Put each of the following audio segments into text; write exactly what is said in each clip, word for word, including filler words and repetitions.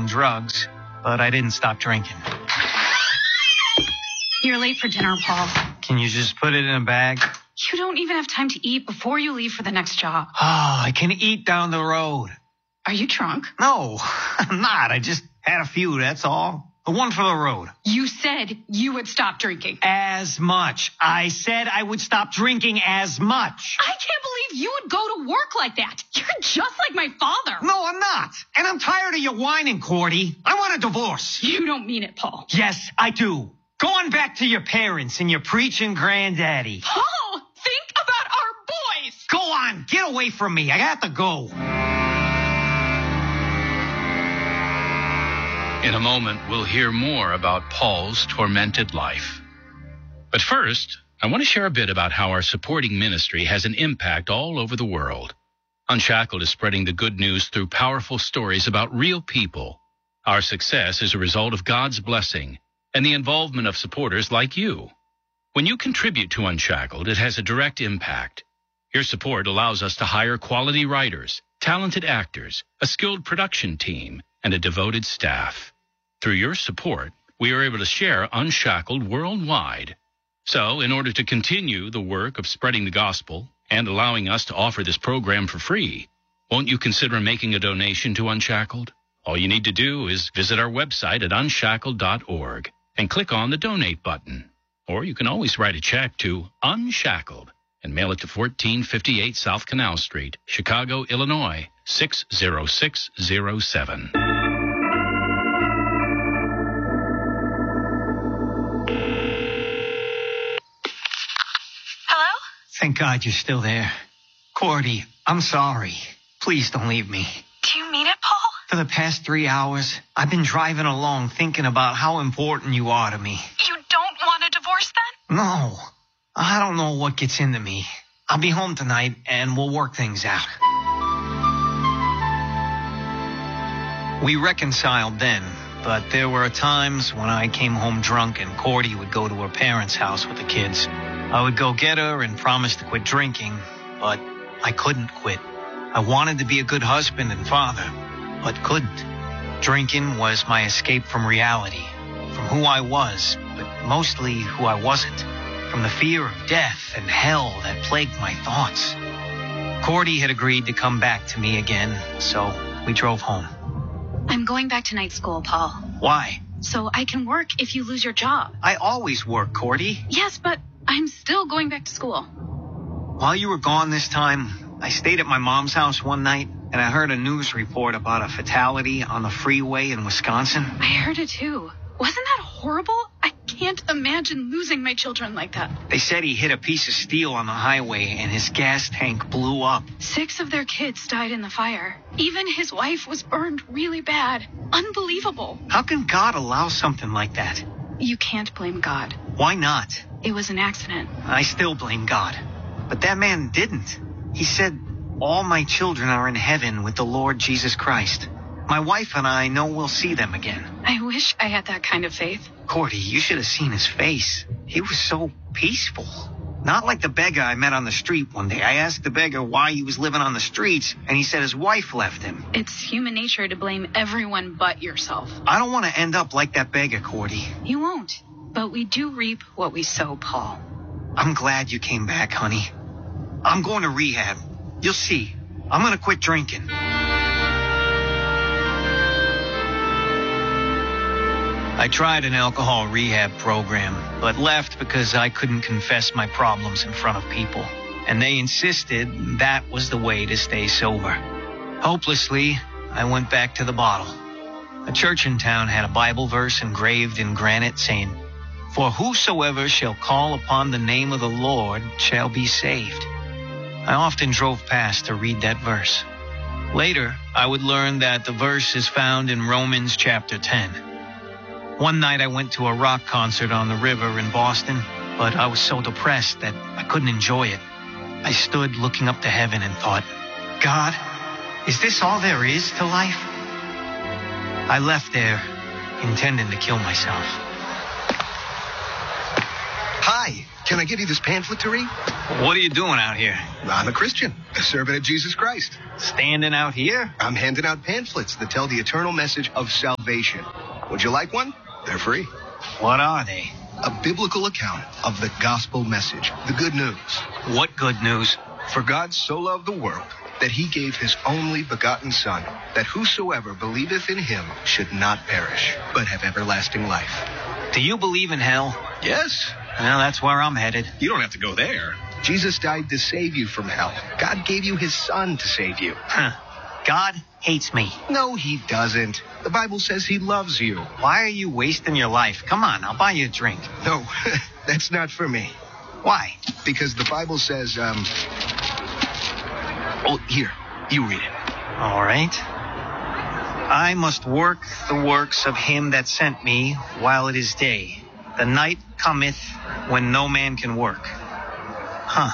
and drugs, but I didn't stop drinking. You're late for dinner, Paul. Can you just put it in a bag? You don't even have time to eat before you leave for the next job. Oh, I can eat down the road. Are you drunk? No, I'm not. I just had a few, that's all. The one for the road. You said you would stop drinking. As much. I said I would stop drinking as much. I can't believe you would go to work like that. You're just like my father. No, I'm not. And I'm tired of your whining, Cordy. I want a divorce. You don't mean it, Paul. Yes, I do. Go on back to your parents and your preaching granddaddy. Paul, think about our boys. Go on. Get away from me. I have to go. In a moment, we'll hear more about Paul's tormented life. But first, I want to share a bit about how our supporting ministry has an impact all over the world. Unshackled is spreading the good news through powerful stories about real people. Our success is a result of God's blessing and the involvement of supporters like you. When you contribute to Unshackled, it has a direct impact. Your support allows us to hire quality writers, talented actors, a skilled production team, and a devoted staff. Through your support, we are able to share Unshackled worldwide. So, in order to continue the work of spreading the gospel and allowing us to offer this program for free, won't you consider making a donation to Unshackled? All you need to do is visit our website at unshackled dot org and click on the donate button. Or you can always write a check to Unshackled and mail it to fourteen fifty-eight South Canal Street, Chicago, Illinois, six zero six zero seven. Thank God you're still there. Cordy, I'm sorry. Please don't leave me. Do you mean it, Paul? For the past three hours, I've been driving along thinking about how important you are to me. You don't want a divorce then? No. I don't know what gets into me. I'll be home tonight and we'll work things out. We reconciled then, but there were times when I came home drunk and Cordy would go to her parents' house with the kids. I would go get her and promise to quit drinking, but I couldn't quit. I wanted to be a good husband and father, but couldn't. Drinking was my escape from reality, from who I was, but mostly who I wasn't, from the fear of death and hell that plagued my thoughts. Cordy had agreed to come back to me again, so we drove home. I'm going back to night school, Paul. Why? So I can work if you lose your job. I always work, Cordy. Yes, but I'm still going back to school. While you were gone this time, I stayed at my mom's house one night, and I heard a news report about a fatality on the freeway in Wisconsin. I heard it too. Wasn't that horrible? I can't imagine losing my children like that. They said he hit a piece of steel on the highway and his gas tank blew up. Six of their kids died in the fire. Even his wife was burned really bad. Unbelievable. How can God allow something like that? You can't blame God. Why not? It was an accident. I still blame God. But that man didn't. He said, all my children are in heaven with the Lord Jesus Christ. My wife and I know we'll see them again. I wish I had that kind of faith. Cordy, you should have seen his face. He was so peaceful. Not like the beggar I met on the street one day. I asked the beggar why he was living on the streets, and he said his wife left him. It's human nature to blame everyone but yourself. I don't want to end up like that beggar, Cordy. You won't. But we do reap what we sow, Paul. I'm glad you came back, honey. I'm going to rehab. You'll see. I'm going to quit drinking. I tried an alcohol rehab program, but left because I couldn't confess my problems in front of people. And they insisted that was the way to stay sober. Hopelessly, I went back to the bottle. A church in town had a Bible verse engraved in granite saying, "For whosoever shall call upon the name of the Lord shall be saved." I often drove past to read that verse. Later, I would learn that the verse is found in Romans chapter ten. One night I went to a rock concert on the river in Boston, but I was so depressed that I couldn't enjoy it. I stood looking up to heaven and thought, God, is this all there is to life? I left there, intending to kill myself. Hi, can I give you this pamphlet to read? What are you doing out here? I'm a Christian, a servant of Jesus Christ. Standing out here? I'm handing out pamphlets that tell the eternal message of salvation. Would you like one? They're free. What are they? A biblical account of the gospel message, the good news. What good news? For God so loved the world that he gave his only begotten Son, that whosoever believeth in him should not perish, but have everlasting life. Do you believe in hell? Yes. Well, that's where I'm headed. You don't have to go there. Jesus died to save you from hell. God gave you his Son to save you. Huh. God hates me. No, he doesn't. The Bible says he loves you. Why are you wasting your life? Come on, I'll buy you a drink. No, that's not for me. Why? Because the Bible says, um... Oh, here, you read it. All right. I must work the works of him that sent me while it is day. The night cometh when no man can work. Huh.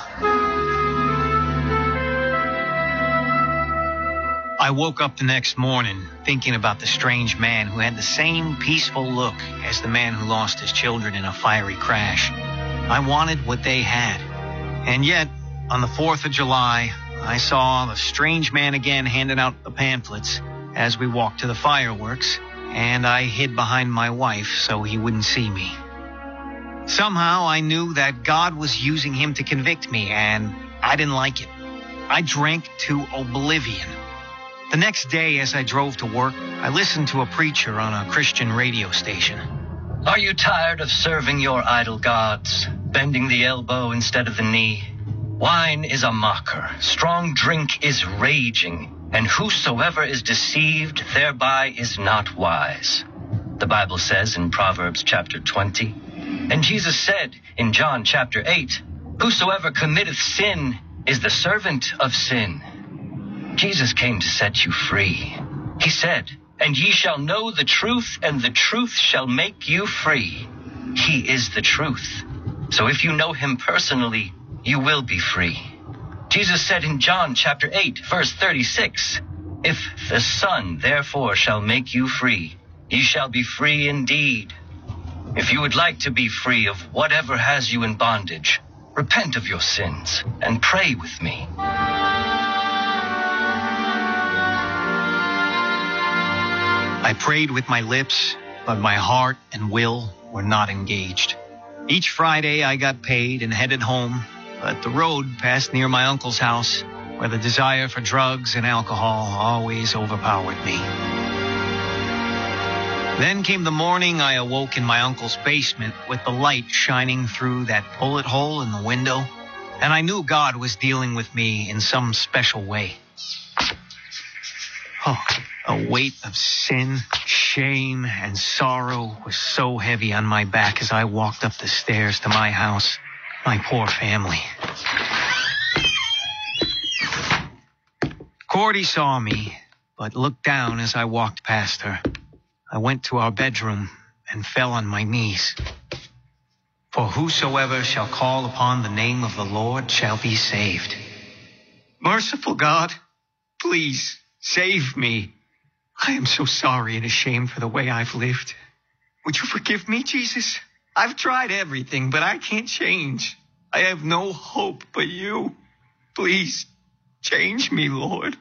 I woke up the next morning thinking about the strange man who had the same peaceful look as the man who lost his children in a fiery crash. I wanted what they had. And yet, on the fourth of July, I saw the strange man again handing out the pamphlets as we walked to the fireworks, and I hid behind my wife so he wouldn't see me. Somehow I knew that God was using him to convict me, and I didn't like it. I drank to oblivion. The next day, as I drove to work, I listened to a preacher on a Christian radio station. Are you tired of serving your idol gods, bending the elbow instead of the knee? Wine is a mocker, strong drink is raging, and whosoever is deceived thereby is not wise. The Bible says in Proverbs chapter twenty, and Jesus said in John chapter eight, whosoever committeth sin is the servant of sin. Jesus came to set you free. He said, and ye shall know the truth, and the truth shall make you free. He is the truth. So if you know him personally, you will be free. Jesus said in John chapter eight, verse thirty-six, if the Son therefore shall make you free, ye shall be free indeed. If you would like to be free of whatever has you in bondage, repent of your sins and pray with me. I prayed with my lips, but my heart and will were not engaged. Each Friday I got paid and headed home, but the road passed near my uncle's house, where the desire for drugs and alcohol always overpowered me. Then came the morning I awoke in my uncle's basement with the light shining through that bullet hole in the window, and I knew God was dealing with me in some special way. Oh, a weight of sin, shame, and sorrow was so heavy on my back as I walked up the stairs to my house. My poor family. Cordy saw me, but looked down as I walked past her. I went to our bedroom and fell on my knees. For whosoever shall call upon the name of the Lord shall be saved. Merciful God, please save me. I am so sorry and ashamed for the way I've lived. Would you forgive me, Jesus? I've tried everything, but I can't change. I have no hope but you. Please, change me, Lord.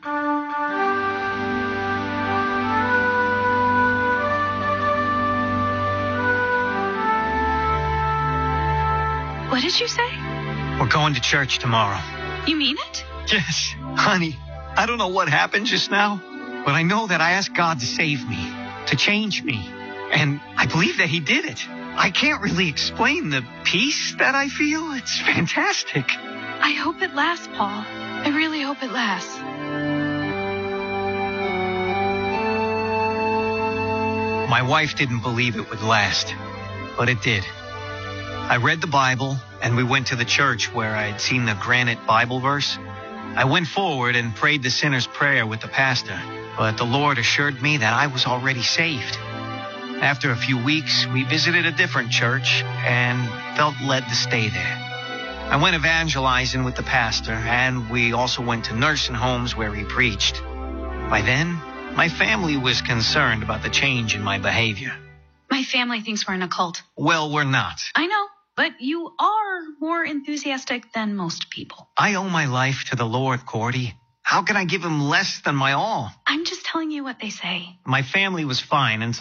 What did you say? We're going to church tomorrow. You mean it? Yes, honey. I don't know what happened just now, but I know that I asked God to save me, to change me, and I believe that he did it. I can't really explain the peace that I feel. It's fantastic. I hope it lasts, Paul. I really hope it lasts. My wife didn't believe it would last, but it did. I read the Bible, and we went to the church where I'd seen the granite Bible verse. I went forward and prayed the sinner's prayer with the pastor, but the Lord assured me that I was already saved. After a few weeks, we visited a different church and felt led to stay there. I went evangelizing with the pastor, and we also went to nursing homes where he preached. By then, my family was concerned about the change in my behavior. My family thinks we're in a cult. Well, we're not. I know. But you are more enthusiastic than most people. I owe my life to the Lord, Cordy. How can I give him less than my all? I'm just telling you what they say. My family was fine, and